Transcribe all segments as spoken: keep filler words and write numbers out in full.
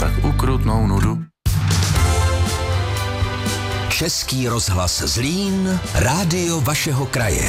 tak ukrutnou nudu. Český rozhlas Zlín, rádio vašeho kraje.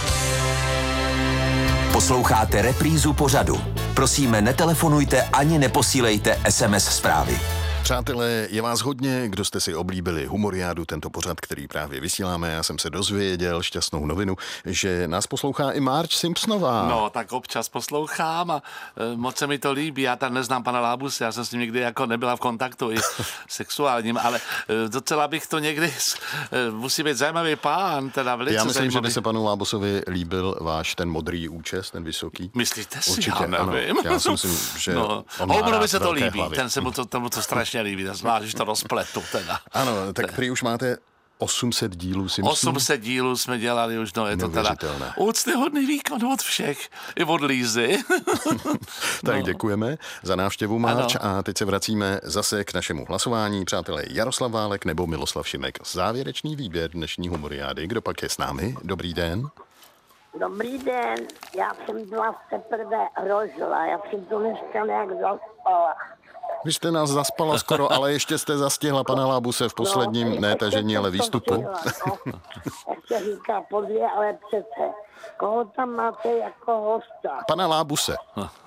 Posloucháte reprízu pořadu. Prosíme, netelefonujte ani neposílejte es em es zprávy. Přátelé, je vás hodně, kdo jste si oblíbili Humoriádu, tento pořad, který právě vysíláme. Já jsem se dozvěděl šťastnou novinu, že nás poslouchá i Marge Simpsonová. No, tak občas poslouchám a e, moc se mi to líbí. Já tam neznám pana Lábuse, já jsem s ním někdy jako nebyla v kontaktu i sexuálním, ale e, docela bych to někdy, e, musí být zajímavý pán, teda velice Já myslím, zajímavý. že by se panu Lábusovi líbil váš ten modrý účes, ten vysoký. Myslíte si? Určitě, Já nevím. Ano. Já si myslím, že no, on má Houmerovi rád se to velké líbí, hlavy. ten se mu to, tomu to strašně líbí, zvlášť, když to rozpletu teda. Ano, tak prý už máte osm set dílů Simpsonů. osm set dílů jsme dělali už, no je to teda úctyhodný výkon od všech, i od Lízy. Tak no. Děkujeme za návštěvu, Marge, a teď se vracíme zase k našemu hlasování. Přátelé, Jaroslav Válek nebo Miloslav Šimek. Závěrečný výběr dnešní Humoriády. Kdo pak je s námi? Dobrý den. Dobrý den, já jsem byla teprve rožla, já jsem to dneska nějak zaspala. Vy jste nás zaspala skoro, ale ještě jste zastihla pana Lábuse v posledním, no, ne tažení, ale výstupu. Stihla, no. Jak se říká, podvě, ale přece. Koho tam máte jako hosta? Pana Lábuse.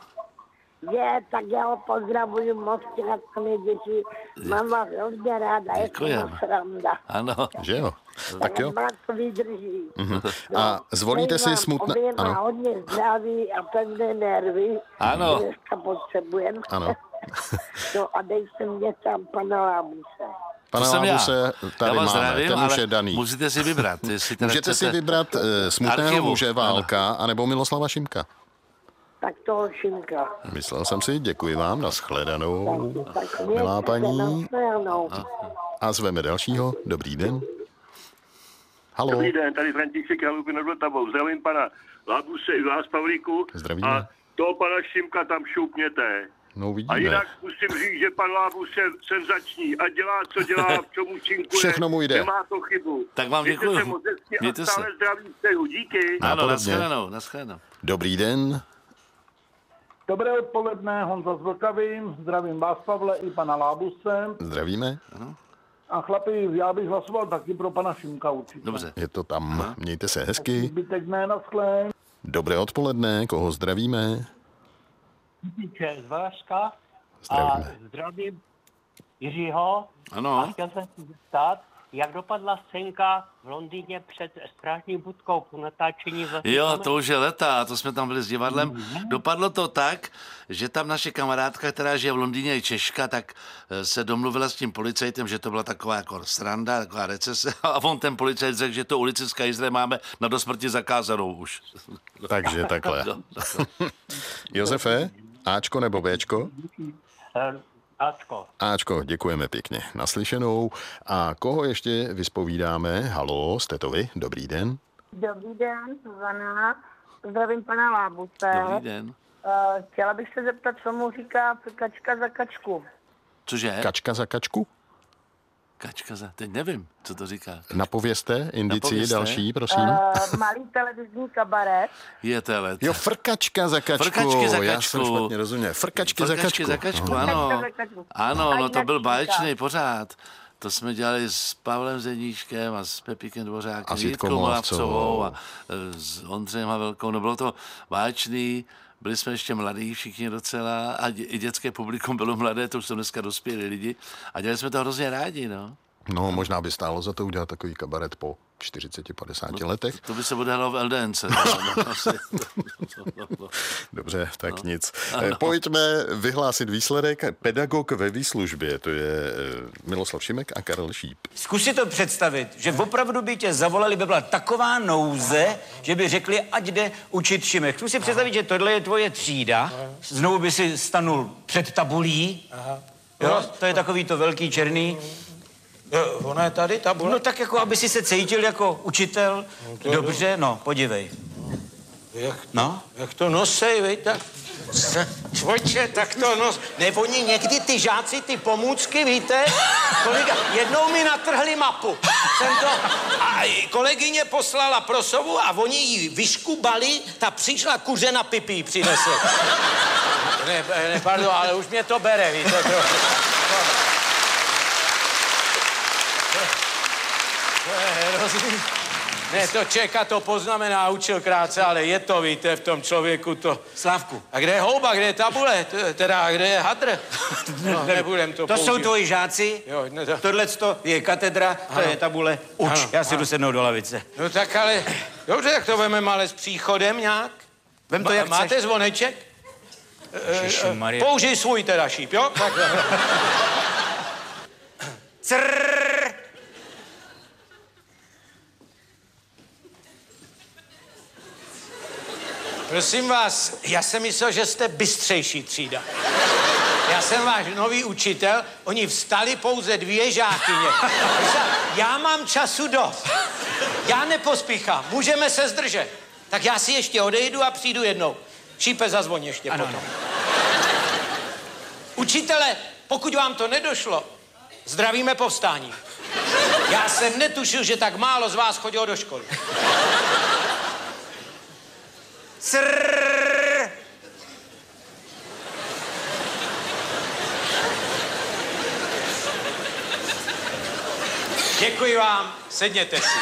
Je, tak já ho pozdravuji moc, krát mě děti. Mám vás hodně ráda, je to sranda. Ano. Že jo? Tak jo. Má to vydrží. Uh-huh. No, a zvolíte si smutné... Ano. Hodně zdraví a pevné nervy. Ano. Dneska potřebujeme. Ano. No a dej se mě tam pana Lábuse. Pana Lábuse tady máme, zdravím, ten už je daný. Musíte si vybrat. Můžete si vybrat uh, smutného archivu. muže Válka, ano. Anebo Miloslava Šimka. Tak toho Šimka. Myslel jsem si, děkuji vám, nashledanou, tak, tak milá paní. A, a zveme dalšího. Dobrý den. Halo. Dobrý den, tady František Halupy nad Vltavou. Zdravím pana Lábuse i vás, Pavlíku. Zdravíme. A toho pana Šimka tam šoupněte. No uvidíme. A jinak musím říct, že pan Lábus je senzační a dělá, co dělá, v čem účinkuje. Všechno mu jde. Nemá to chybu. Tak vám Mějte děkuju. se moc hezky Mějte a stále se. zdraví přeju. Díky. Ano, nashledanou, nashledanou. Dobrý den. Dobré odpoledne, Honza z Vltavy, zdravím vás, Pavle, i pana Lábuse. Zdravíme. Ano. A chlapi, já bych hlasoval taky pro pana Šimka určitě. Dobře. Je to tam. Aha. Mějte se hezky. Zbytek ne, naschle. Dobré odpoledne, koho zdravíme? Z Valašska. Zdravíme. A zdravím Jiřího. Ano. A chtěl jsem se zeptat, jak dopadla scénka v Londýně před strážní budkou po natáčení ve... Jo, to už je leta, to jsme tam byli s divadlem. Mm-hmm. Dopadlo to tak, že tam naše kamarádka, která žije v Londýně, je Češka, tak se domluvila s tím policajtem, že to byla taková jako sranda, taková recese, a on ten policajt řekl, že to ulici z Kajzle máme na dosmrti zakázanou už. Takže takhle. No, no. Josefe, Ačko nebo Béčko? Ačko. Ačko, děkujeme pěkně. Naslyšenou. A koho ještě vyspovídáme? Halo, jste to vy? Dobrý den. Dobrý den, Zuzana. Zdravím pana Lábuse. Dobrý den. Uh, chtěla bych se zeptat, co mu říká kačka za kačku. Cože? Kačka za kačku? Kačka za... Teď nevím, co to říká. Napovězte, indici Napovězte. další, prosím. Uh, malý televizní kabaret. Je to let. Jo, frkačka za kačku. Frkačky za Já kačku. jsem špatně rozuměl. Frkačky, Frkačky za kačku. za kačku, ano. Frkačka za kačku. Ano, A no to jinak byl říká. báječný pořád. To jsme dělali s Pavlem Zeníčkem a s Pepíkem Dvořákem, A s Jitkou Jitkou Molavcovou. Molavcovou a e, s Ondřejem Havelkou. No bylo to báječný, byli jsme ještě mladí všichni docela a dě, i dětské publikum bylo mladé, to už jsou dneska dospělí lidi a dělali jsme to hrozně rádi, no. No, možná by stálo za to udělat takový kabaret po čtyřiceti padesáti no, letech. To by se odehrálo v el dé en ce. No, no, asi. No, no. Dobře, tak no. nic. No. Pojďme vyhlásit výsledek. Pedagog ve výslužbě, to je Miloslav Šimek a Karel Šíp. Zkus si to představit, že opravdu by tě zavolali, by byla taková nouze, že by řekli, ať jde učit Šimek. Zkus si představit, že tohle je tvoje třída, znovu by si stanul před tabulí, jo, to je takový to velký černý. Jo, ona je tady, tabule? No tak jako, aby si se cítil jako učitel. No, dobře, no, podívej. Jak, no? Jak to nosej, vej, tak... Čvoče, tak to nos... Ne, oni někdy ty žáci, ty pomůcky, víte? Kolega, jednou mi natrhli mapu. Jsem to... A kolegyně poslala prosovu a oni ji vyškubali, ta přišla kuře na pipí přinesl. Ne, ne, pardon, ale už mě to bere, víte, trochu. To je hrozný. Ne, to Čeka to poznamená, učil krátce, ale je to, víte, v tom člověku to... Slávku. A kde je houba, kde je tabule, T- teda kde je hadr? No, nebudem to To používat. jsou tvoji žáci, Jo, ne, to... tohleto je katedra, to Ano. je tabule, uč, Ano, já si ano. jdu sednout do lavice. No tak ale, dobře, tak to vememe ale s příchodem nějak. Vem to, Ma- jak Máte chceš. zvoneček? Ježišmarja. Použij svůj teda šíp, jo? Tak. Crrrr. Prosím vás, já jsem myslel, že jste bystřejší třída. Já jsem váš nový učitel, oni vstali pouze dvě žákyně. Já mám času dost. Já nepospíchám, můžeme se zdržet. Tak já si ještě odejdu a přijdu jednou. Šípe, zazvoň ještě Ano, potom. Učitele, pokud vám to nedošlo, zdravíme povstání. Já jsem netušil, že tak málo z vás chodilo do školy. Crrrr. Děkuji vám, sedněte si.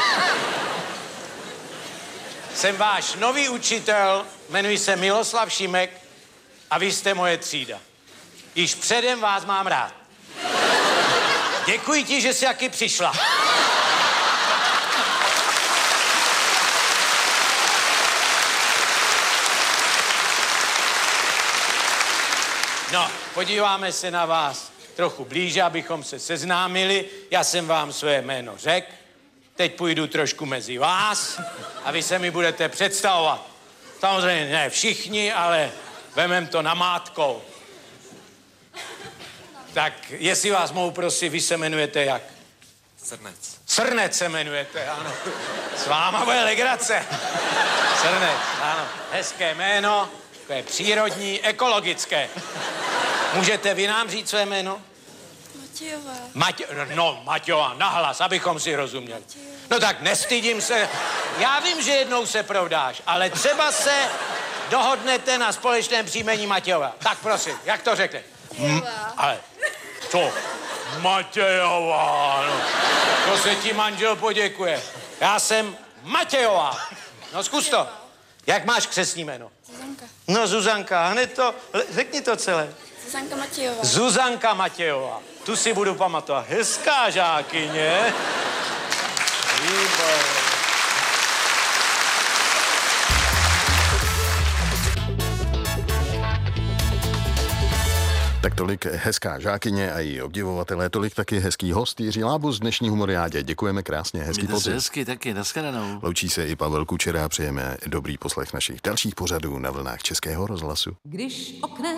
Jsem váš nový učitel, jmenuji se Miloslav Šimek a vy jste moje třída. Již předem vás mám rád. Děkuji ti, že jsi taky přišla. No, podíváme se na vás trochu blíže, abychom se seznámili. Já jsem vám své jméno řekl. Teď půjdu trošku mezi vás a vy se mi budete představovat. Samozřejmě ne všichni, ale vemem to namátkou. Tak jestli vás mohu prosím, vy se jmenujete jak? Srnec. Srnec se jmenujete, ano. S váma bude legrace. Srnec, ano. Hezké jméno, takové přírodní, ekologické. Můžete vy nám říct své jméno? Matějová. Matě... No, Matějová, nahlas, abychom si rozuměli. No tak nestydím se. Já vím, že jednou se provdáš, ale třeba se dohodnete na společném příjmení Matějová. Tak prosím, jak to řekne? Matějová. M- ale co? Matějová, no. To se ti manžel poděkuje. Já jsem Matějová. No zkus to. Jak máš křestní jméno? Zuzanka. No Zuzanka, hned to, řekni to celé. Zuzanka Matějová. Zuzanka Matějová. Tu si budu pamatovat. Hezká žákyně. Výborně. Tak tolik hezká žákyně a její obdivovatelé, tolik taky hezký host Jiří Lábus z dnešní Humoriádě. Děkujeme krásně, hezký Mějte se podzim. hezky taky, nashledanou. Loučí se i Pavel Kučera, přejeme dobrý poslech našich dalších pořadů na vlnách Českého rozhlasu. Když oknem